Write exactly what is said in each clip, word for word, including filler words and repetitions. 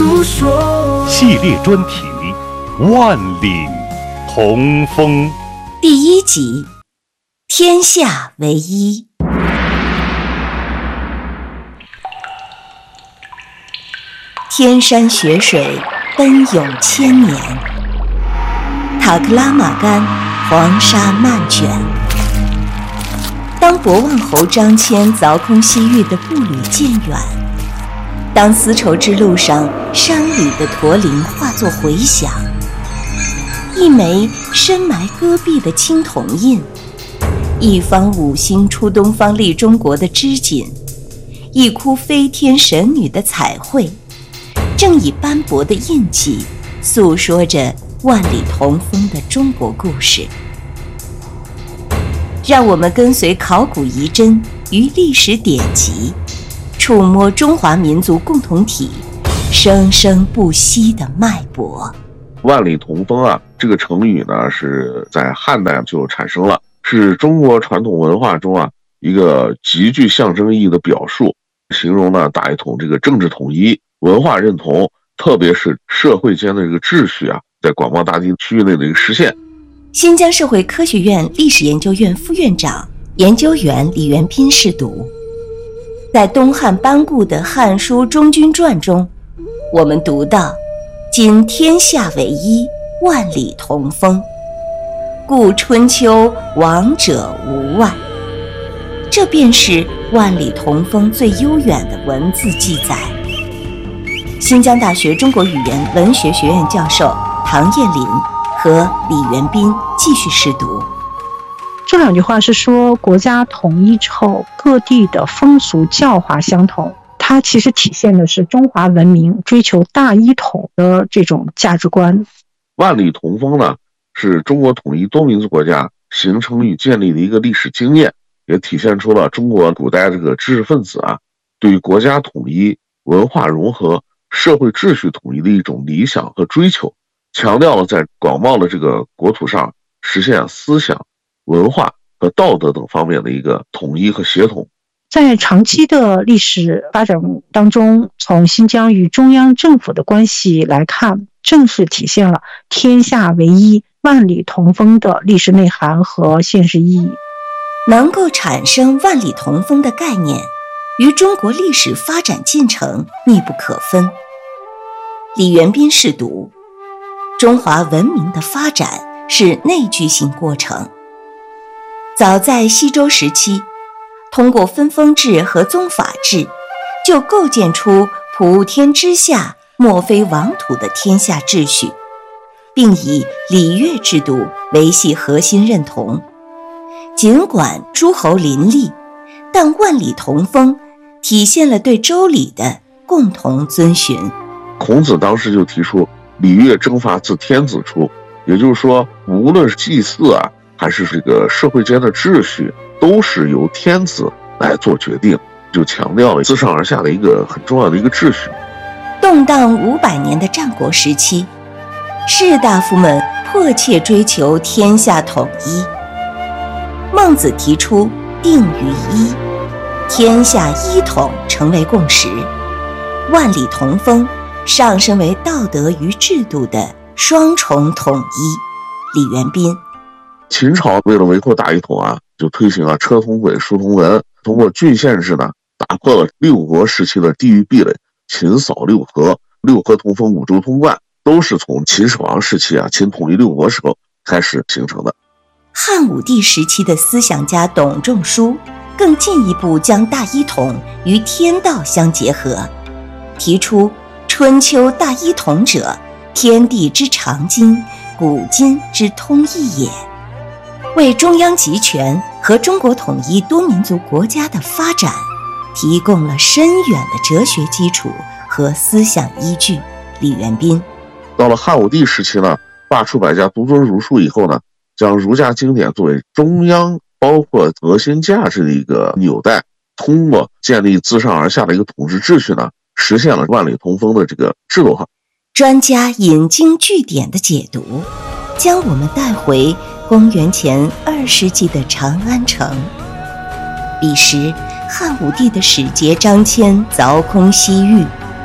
诉说。 系列专题《万里同风》 第一集：天下为一。天山雪水奔涌千年，塔克拉玛干黄沙漫卷。当博望侯张骞凿空西域的步履渐远，当丝绸之路上山里的驼铃化作回响，一枚深埋戈壁的青铜印，一方五星出东方利中国的织锦，一窟飞天神女的彩绘，正以斑驳的印记诉说着万里同风的中国故事。让我们跟随考古遗珍与历史典籍，触摸中华民族共同体生生不息的脉搏。 万里同风啊，这个成语呢是在汉代就产生了，是中国传统文化中啊一个极具象征意义的表述，形容呢大一统这个政治统一、文化认同，特别是社会间的这个秩序啊，在广袤大地区域内的一个实现。 新疆社会科学院历史研究院副院长、研究员李元斌试读，在东汉班固的《汉书中军传》中，我们读到：今天下为一，万里同风，故春秋往者无外。这便是万里同风最悠远的文字记载。新疆大学中国语言文学学院教授唐叶林和李元斌继续试读。 这两句话是说，国家统一之后，各地的风俗教化相同，它其实体现的是中华文明追求大一统的这种价值观。 万里同风呢，是中国统一多民族国家形成与建立的一个历史经验，也体现出了中国古代这个知识分子啊，对于国家统一、文化融合、社会秩序统一的一种理想和追求，强调了在广袤的这个国土上实现思想、文化和道德等方面的一个统一和协同。 在长期的历史发展当中，从新疆与中央政府的关系来看，正是体现了天下为一、万里同风的历史内涵和现实意义。 能够产生万里同风的概念，与中国历史发展进程密不可分。李元斌试读：中华文明的发展是内聚性过程。早在西周时期，通过分封制和宗法制，就构建出普天之下莫非王土的天下秩序，并以礼乐制度维系核心认同。尽管诸侯林立，但万里同风体现了对周礼的共同遵循。 孔子当时就提出礼乐征伐自天子出，也就是说，无论是祭祀啊，还是这个社会间的秩序，都是由天子来做决定，就强调了自上而下的一个很重要的一个秩序。 动荡五百年的战国时期，士大夫们迫切追求天下统一。孟子提出定于一，天下一统成为共识，万里同风上升为道德与制度的双重统一。李元斌： 秦朝为了维护大一统啊，就推行了车同轨、书同文，通过郡县制呢，打破了六国时期的地域壁垒，秦扫六合，六合同风，五洲通贯，都是从秦始皇时期啊，秦统一六国时候开始形成的。 汉武帝时期的思想家董仲舒更进一步将大一统与天道相结合，提出春秋大一统者，天地之常经，古今之通义也，为中央集权和中国统一多民族国家的发展提供了深远的哲学基础和思想依据。李元斌： 到了汉武帝时期呢，罢黜百家，独尊儒术以后呢，将儒家经典作为中央包括核心价值的一个纽带，通过建立自上而下的一个统治秩序呢，实现了万里同风的这个制度化。 专家引经据典的解读，将我们带回公元前二世纪的长安城。彼时汉武帝的使节张骞凿空西域，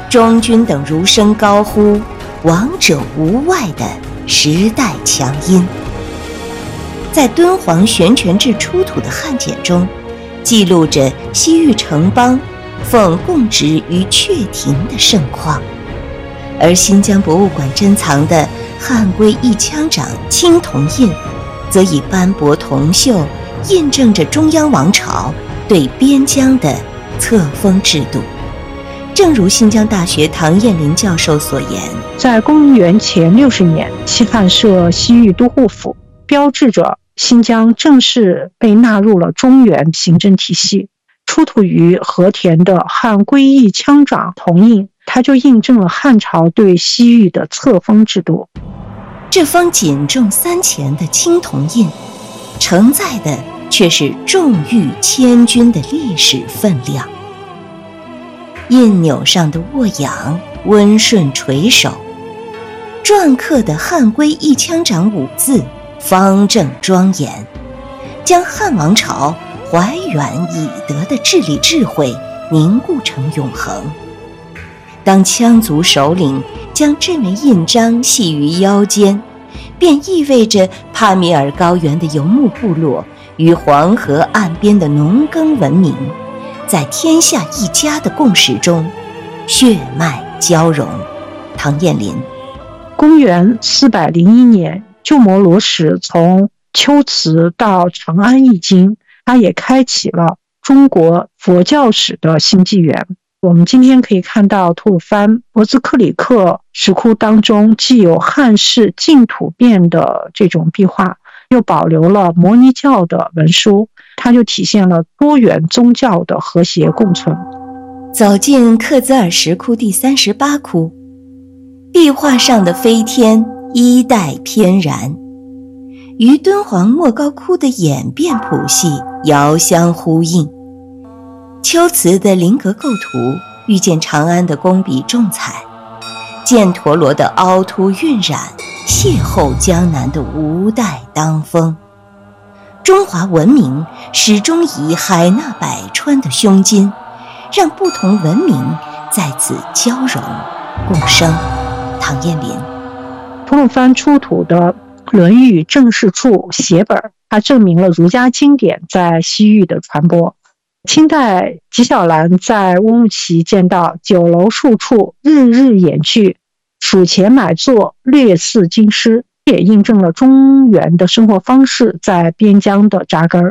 中军等儒生高呼亡者无外的时代强音。在敦煌悬泉至出土的汉简中，记录着西域城邦奉供职于阙庭的盛况，而新疆博物馆珍藏的汉归义羌长青铜印，则以斑驳铜锈印证着中央王朝对边疆的册封制度。正如新疆大学唐彦霖教授所言， 在公元前六十年，西汉设西域都护府，标志着新疆正式被纳入了中原行政体系。出土于和田的汉归义羌长铜印，它就印证了汉朝对西域的册封制度。 这方仅重三钱的青铜印，承载的却是重逾千钧的历史分量。印钮上的沃阳温顺垂首，篆刻的汉归义羌长五字方正庄严，将汉王朝怀远以德的治理智慧凝固成永恒。当羌族首领将这枚印章系于腰间，便意味着帕米尔高原的游牧部落与黄河岸边的农耕文明在天下一家的共识中血脉交融。唐彦霖。 公元四百零一年，鸠摩罗什从龟兹到长安译经，他也开启了中国佛教史的新纪元。我们今天可以看到吐鲁番博兹克里克石窟当中既有汉式净土变的这种壁画，又保留了摩尼教的文书，它就体现了多元宗教的和谐共存。 走进克孜尔石窟第三十八窟，壁画上的飞天衣带翩然，与敦煌莫高窟的演变谱系遥相呼应。龟兹的菱格构图遇见长安的工笔重彩，犍陀罗的凹凸晕染邂逅江南的吴带当风。中华文明始终以海纳百川的胸襟，让不同文明在此交融共生。唐彦霖。 吐鲁番出土的《论语正释处写本》，它证明了儒家经典在西域的传播。清代纪晓岚在乌鲁木齐见到酒楼数处日日演剧，数钱买座略似京师，也印证了中原的生活方式在边疆的扎根。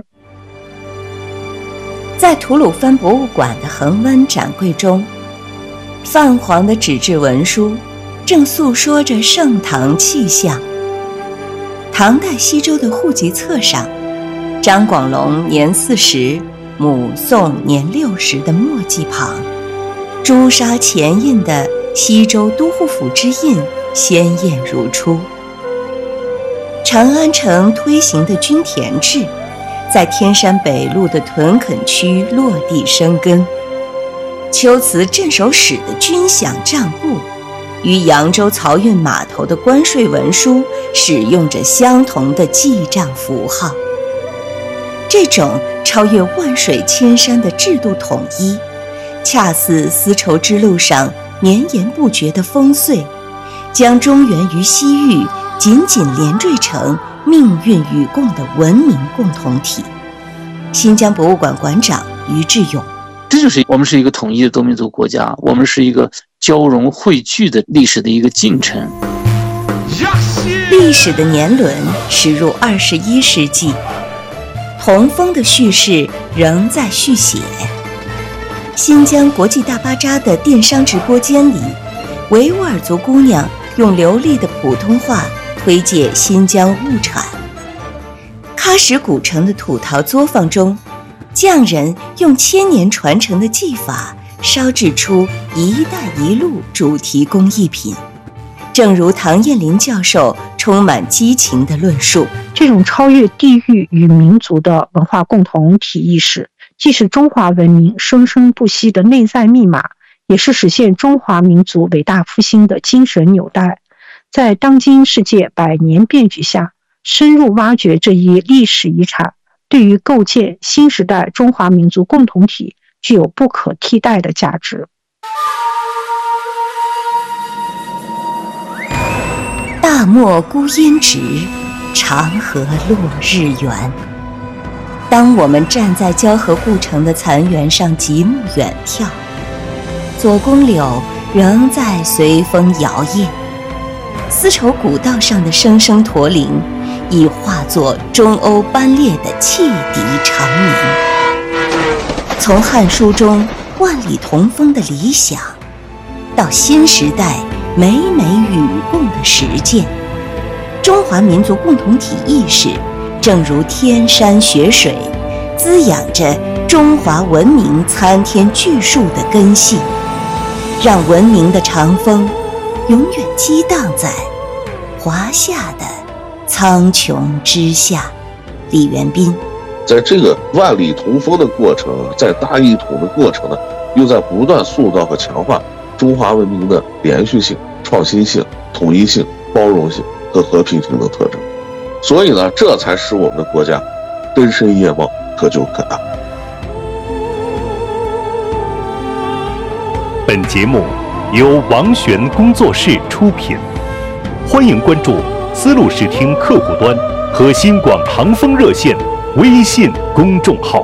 在吐鲁番博物馆的恒温展柜中，泛黄的纸质文书正诉说着盛唐气象。唐代西周的户籍册上，张广隆年四十，母宋年六十的墨迹旁，朱砂前印的西周都护府之印鲜艳如初。长安城推行的均田制，在天山北路的屯垦区落地生根。龟兹镇守使的军饷账簿，与扬州漕运码头的关税文书使用着相同的记账符号。这种超越万水千山的制度统一，恰似丝绸之路上绵延不绝的风穗，将中原与西域紧紧连缀成命运与共的文明共同体。新疆博物馆馆长于志勇。 这就是我们是一个统一的多民族国家，我们是一个交融汇聚的历史的一个进程。 历史的年轮驶入二十一世纪，同风的叙事仍在续写。新疆国际大巴扎的电商直播间里，维吾尔族姑娘用流利的普通话推介新疆物产。喀什古城的土陶作坊中，匠人用千年传承的技法烧制出一带一路主题工艺品。正如唐彦霖教授充满激情的论述， 这种超越地域与民族的文化共同体意识，既是中华文明生生不息的内在密码，也是实现中华民族伟大复兴的精神纽带。在当今世界百年变局下，深入挖掘这一历史遗产，对于构建新时代中华民族共同体具有不可替代的价值。 漠孤烟直，长河落日圆。当我们站在交河故城的残垣上极目远眺，左公柳仍在随风摇曳，丝绸古道上的声声驼铃已化作中欧班列的汽笛长鸣。从《汉书》中万里同风的理想，到新时代美美与共的实践，中华民族共同体意识正如天山雪水，滋养着中华文明参天巨树的根系，让文明的长风永远激荡在华夏的苍穹之下。李元斌。 在这个万里同风的过程，在大一统的过程呢，又在不断塑造和强化中华文明的连续性、创新性、统一性、包容性和和平性的特征。所以呢，这才使我们的国家根深叶茂、可久可大。 本节目由王璇工作室出品，欢迎关注丝路视听客户端和新广航风热线微信公众号。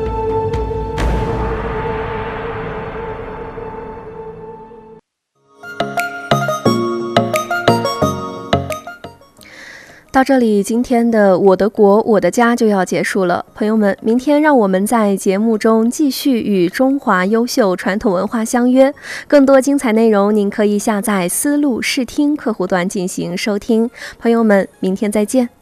到这里，今天的我的国我的家就要结束了。朋友们，明天让我们在节目中继续与中华优秀传统文化相约。更多精彩内容，您可以下载丝路视听客户端进行收听。朋友们，明天再见。